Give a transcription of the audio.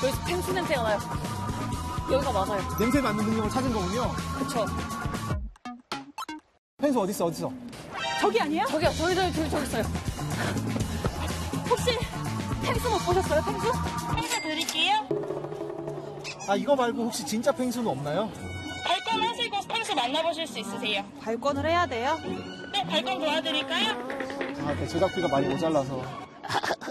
여기서 펭수 냄새가 나요. 여기가 맞아요. 냄새 맡는 능력을 찾은 거군요. 그쵸. 펭수 어딨어? 저기 아니에요? 저기 있어요. 혹시 펭수 못 보셨어요, 펭수? 펭수 드릴게요. 아, 이거 말고 혹시 진짜 펭수는 없나요? 발권하시고 펭수 만나보실 수 있으세요. 발권을 해야 돼요? 네, 발권 도와드릴까요? 아, 네, 제작비가 많이 모자라서.